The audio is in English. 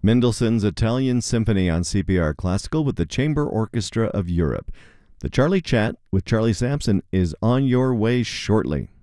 Mendelssohn's Italian Symphony on CPR Classical with the Chamber Orchestra of Europe. The Charlie Chat with Charlie Sampson is on your way shortly.